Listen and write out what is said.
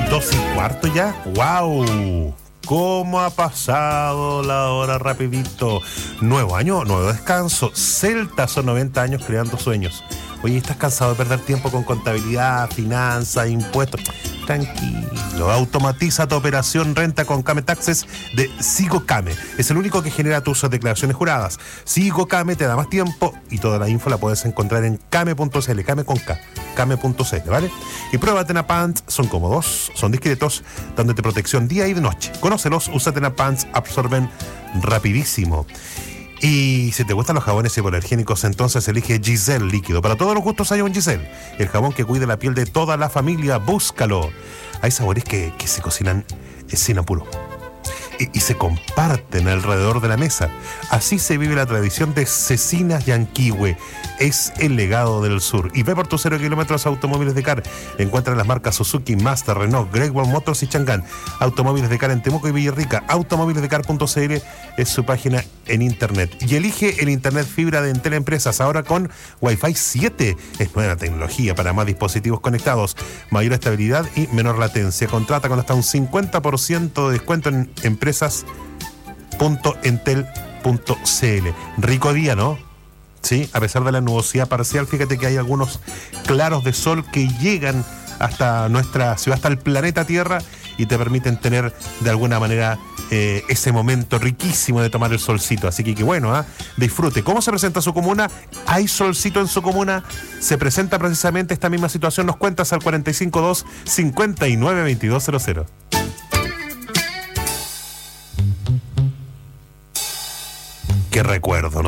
2:15 ya. ¡Wow! ¿Cómo ha pasado la hora rapidito? Nuevo año, nuevo descanso. Celta son 90 años creando sueños. Oye, ¿estás cansado de perder tiempo con contabilidad, finanzas, impuestos? Tranquilo, automatiza tu operación renta con Came Taxes de Sigo Came. Es el único que genera tus declaraciones juradas. Sigo Came te da más tiempo y toda la info la puedes encontrar en came.cl, Came con K, came.cl, ¿vale? Y prueba Tenapants, son cómodos, son discretos, dándote protección día y de noche. Conócelos, usa Tenapants, absorben rapidísimo. Y si te gustan los jabones hipoalergénicos, entonces elige Giselle líquido. Para todos los gustos hay un Giselle, el jabón que cuida la piel de toda la familia. Búscalo. Hay sabores que se cocinan sin apuro y se comparten alrededor de la mesa. Así se vive la tradición de Cecinas Yanquihue. Es el legado del sur. Y ve por tus 0 kilómetros Automóviles de Car. Encuentra las marcas Suzuki, Mazda, Renault, Great Wall Motors y Chang'an. Automóviles de Car en Temuco y Villarrica. Automóvilesdecar.cl es su página en internet. Y elige el internet fibra de Entel Empresas, ahora con Wi-Fi 7. Es nueva tecnología para más dispositivos conectados, mayor estabilidad y menor latencia. Contrata con hasta un 50% de descuento en empresas.entel.cl. Rico día, ¿no? Sí, a pesar de la nubosidad parcial, fíjate que hay algunos claros de sol que llegan hasta nuestra ciudad, hasta el planeta Tierra, y te permiten tener de alguna manera ese momento riquísimo de tomar el solcito. Así que bueno, disfrute. ¿Cómo se presenta su comuna? ¿Hay solcito en su comuna? Se presenta precisamente esta misma situación. Nos cuentas al 452-592200. Qué recuerdo, ¿no?